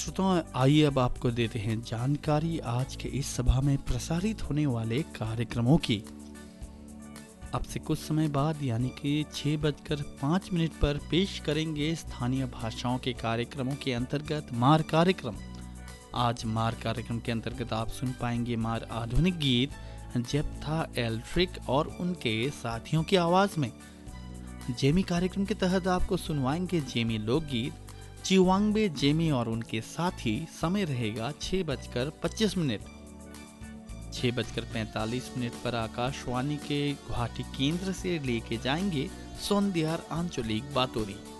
श्रोताओं, आइए अब आपको देते हैं जानकारी आज के इस सभा में प्रसारित होने वाले कार्यक्रमों की। अब से कुछ समय बाद यानी कि 6:05 पर पेश करेंगे स्थानीय भाषाओं के कार्यक्रमों के अंतर्गत मार कार्यक्रम। आज मार कार्यक्रम के अंतर्गत आप सुन पाएंगे मार आधुनिक गीत जेप्था एल्फ्रिक और उनके साथियों की आवाज में। जेमी कार्यक्रम के तहत आपको सुनवाएंगे जेमी लोकगीत चिवांगबे जेमी और उनके साथी। समय रहेगा 6:25। 6:45 पर आकाशवाणी के गुवाहाटी केंद्र से लेके जाएंगे सौंदर्य आंचलिक बातोरी।